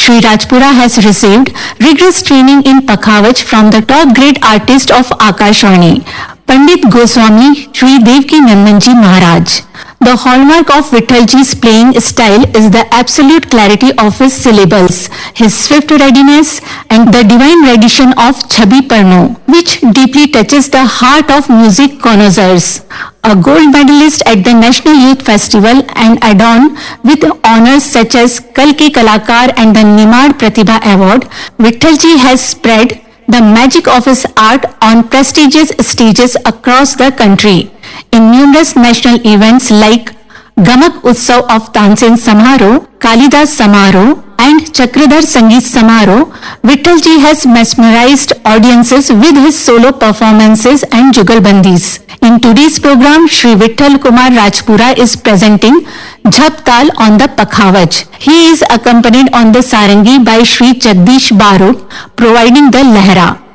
Sri Rajpura has received rigorous training in Pakhavaj from the top grade artist of Akashvani, Pandit Goswami Sri Devki Nandanji Maharaj. The hallmark of Vithalji's playing style is the absolute clarity of his syllables, his swift readiness, and the divine rendition of Chhabi Parno, which deeply touches the heart of music connoisseurs. A gold medalist at the National Youth Festival and adorned with honors such as Kal Ke Kalakar and the Nimad Pratibha Award, Vithalji has spread the magic of his art on prestigious stages across the country. In numerous national events like Gamak Utsav of Tansen Samaro, Kalidas Samaro, and Chakradhar Sangeet Samaro, Vithalji has mesmerized audiences with his solo performances and jugalbandis. In today's program, Shri Vitthal Kumar Rajpura is presenting Jhap Tal on the Pakhavaj. He is accompanied on the Sarangi by Shri Jagdish Barut, providing the Lehra.